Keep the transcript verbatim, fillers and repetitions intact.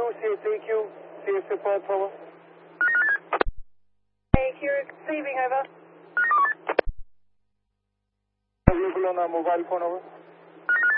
C H A Q, C H support, over. A Q receiving, over. Available on our mobile phone, over.